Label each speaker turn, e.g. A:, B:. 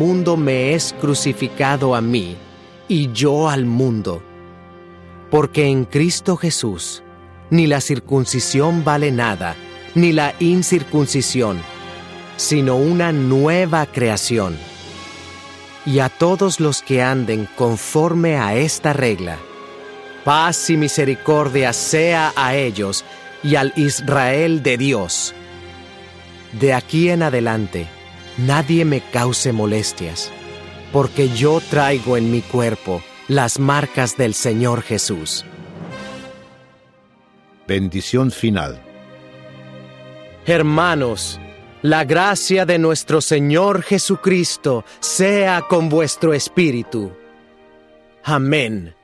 A: mundo me es crucificado a mí, y yo al mundo. Porque en Cristo Jesús, ni la circuncisión vale nada, ni la incircuncisión, sino una nueva creación. Y a todos los que anden conforme a esta regla, paz y misericordia sea a ellos y al Israel de Dios. De aquí en adelante, nadie me cause molestias, porque yo traigo en mi cuerpo las marcas del Señor Jesús.
B: Bendición final.
A: Hermanos, la gracia de nuestro Señor Jesucristo sea con vuestro espíritu. Amén.